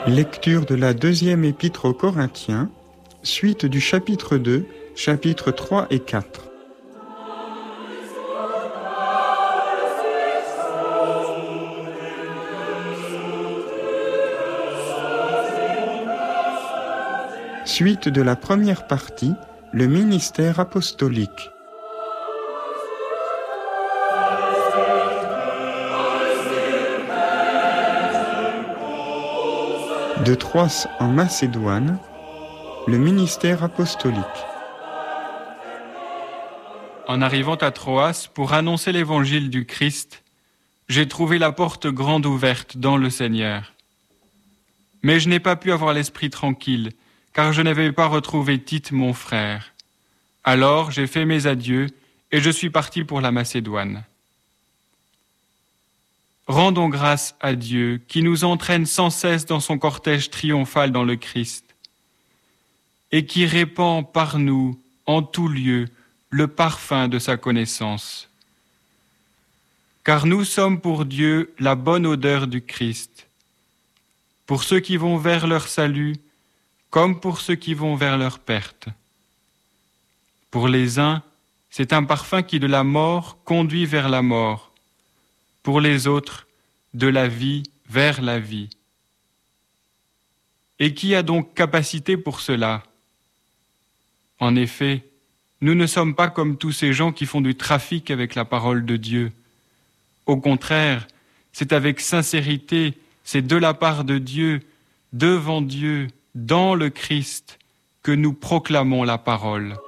Lecture de la deuxième épître aux Corinthiens, suite du chapitre 2, chapitres 3 et 4. Suite de la première partie, le ministère apostolique. De Troas en Macédoine, le ministère apostolique. En arrivant à Troas pour annoncer l'évangile du Christ, j'ai trouvé la porte grande ouverte dans le Seigneur. Mais je n'ai pas pu avoir l'esprit tranquille, car je n'avais pas retrouvé Tite mon frère. Alors j'ai fait mes adieux et je suis parti pour la Macédoine. Rendons grâce à Dieu qui nous entraîne sans cesse dans son cortège triomphal dans le Christ et qui répand par nous, en tout lieu, le parfum de sa connaissance. Car nous sommes pour Dieu la bonne odeur du Christ, pour ceux qui vont vers leur salut, comme pour ceux qui vont vers leur perte. Pour les uns, c'est un parfum qui de la mort conduit vers la mort, pour les autres, de la vie vers la vie. Et qui a donc capacité pour cela ? En effet, nous ne sommes pas comme tous ces gens qui font du trafic avec la parole de Dieu. Au contraire, c'est avec sincérité, c'est de la part de Dieu, devant Dieu, dans le Christ, que nous proclamons la parole.